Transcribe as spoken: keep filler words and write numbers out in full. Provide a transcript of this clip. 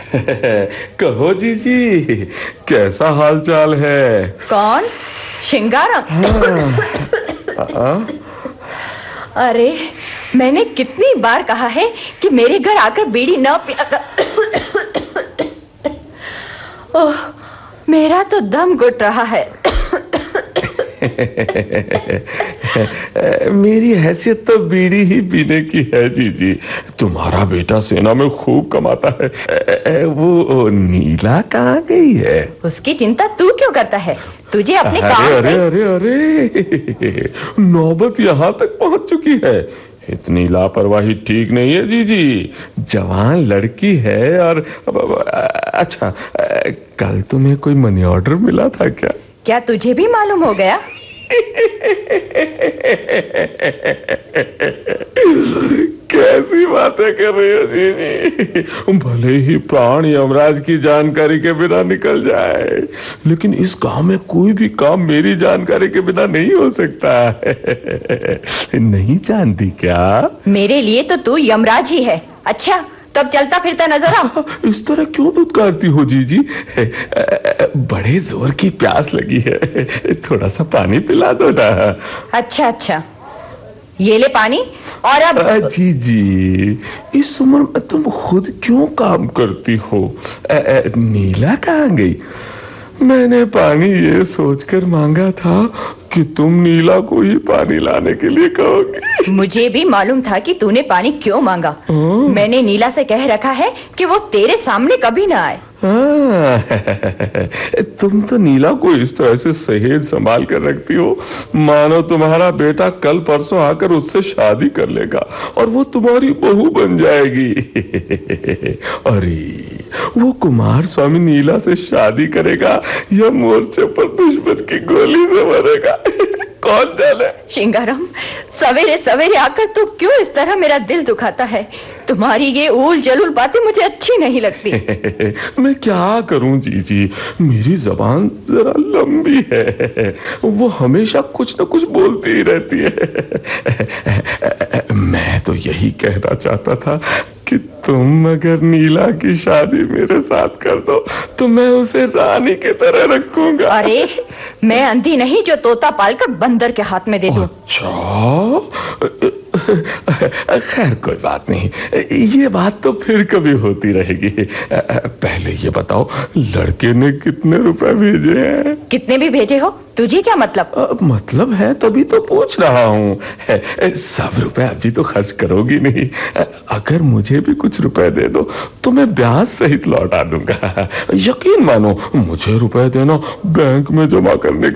कहो जीजी, कैसा हाल चाल है? कौन? शिंगारम? हाँ। अरे मैंने कितनी बार कहा है कि मेरे घर आकर बीड़ी न पिया कर। ओह, मेरा तो दम घुट रहा है। मेरी हैसियत तो बीड़ी ही पीने की है जीजी। तुम्हारा बेटा सेना में खूब कमाता है। वो नीला कहाँ गई है? उसकी चिंता तू क्यों करता है? तुझे अपने अरे, काम अरे अरे अरे नौबत यहाँ तक पहुंच चुकी है। इतनी लापरवाही ठीक नहीं है जीजी। जवान लड़की है। और अच्छा, कल तुम्हें कोई मनी ऑर्डर मिला था क्या? क्या तुझे भी मालूम हो गया? कैसी बातें कर रही हो जीजी। भले ही प्राण यमराज की जानकारी के बिना निकल जाए, लेकिन इस गांव में कोई भी काम मेरी जानकारी के बिना नहीं हो सकता है। नहीं जानती क्या? मेरे लिए तो तू यमराज ही है। अच्छा, तब चलता फिरता नजर आ। इस तरह क्यों दुत्कारती हो जीजी? बड़े जोर की प्यास लगी है, थोड़ा सा पानी पिला दो ना। अच्छा अच्छा, ये ले पानी। और अब जीजी, इस उम्र में तुम खुद क्यों काम करती हो? आ, आ, नीला कहाँ गई? मैंने पानी ये सोचकर मांगा था कि तुम नीला को ही पानी लाने के लिए कहोगे। मुझे भी मालूम था कि तूने पानी क्यों मांगा। मैंने नीला से कह रखा है कि वो तेरे सामने कभी ना आए। तुम तो नीला को इस तरह से सहेज संभाल कर रखती हो मानो तुम्हारा बेटा कल परसों आकर उससे शादी कर लेगा और वो तुम्हारी बहू बन जाएगी। अरे वो कुमार स्वामी नीला से शादी करेगा या मोर्चे पर दुश्मन की गोली से मरेगा, कौन जाने। शिंगारम, सवेरे सवेरे आकर तू क्यों इस तरह मेरा दिल दुखाता है? तुम्हारी ये उल जलूल बातें मुझे अच्छी नहीं लगती। मैं क्या करूं जीजी, मेरी जबान जरा लंबी है, वो हमेशा कुछ न कुछ बोलती ही रहती है। मैं तो यही कहना चाहता था कि तुम अगर नीला की शादी मेरे साथ कर दो तो मैं उसे रानी की तरह रखूंगा। अरे मैं अंधी नहीं जो तोता पालकर बंदर के हाथ में दे दूं। अच्छा, खैर कोई बात नहीं, ये बात तो फिर कभी होती रहेगी। पहले ये बताओ, लड़के ने कितने रुपए भेजे हैं? कितने भी भेजे हो, तुझे क्या मतलब? आ, मतलब है तभी तो पूछ रहा हूँ। सब रुपए अभी तो खर्च करोगी नहीं। अगर मुझे भी कुछ रुपए दे दो तो मैं ब्याज सहित लौटा दूंगा। यकीन मानो, मुझे रुपए देना बैंक में जमा करने